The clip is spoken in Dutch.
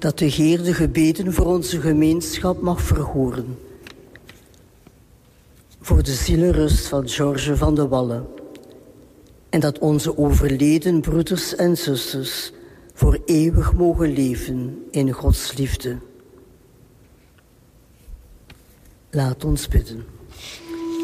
dat de Heer de gebeden voor onze gemeenschap mag verhoren. Voor de zielenrust van George van de Wallen. En dat onze overleden broeders en zusters voor eeuwig mogen leven in Gods liefde. Laat ons bidden.